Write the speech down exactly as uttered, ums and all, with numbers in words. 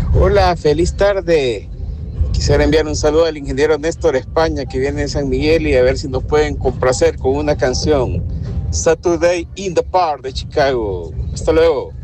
Hola, feliz tarde. Quisiera enviar un saludo al ingeniero Néstor España, que viene de San Miguel, y a ver si nos pueden complacer con una canción. Saturday in the Park de Chicago. Hasta luego.